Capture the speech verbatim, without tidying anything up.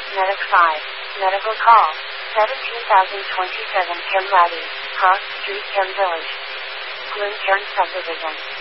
Medic five. Medical call. seventeen thousand twenty-seven Kim Ladi, Cross Street, Kim Village. Glencairn Subdivision.